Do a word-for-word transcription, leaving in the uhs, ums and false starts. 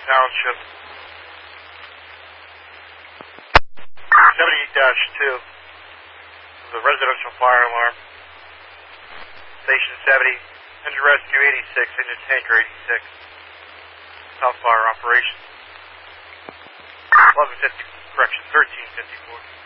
Township. seventy dash two. The residential fire alarm. Station seventy. Engine rescue eighty-six. Engine tanker eighty-six. South fire operation. eleven fifty. Correction. thirteen fifty-four.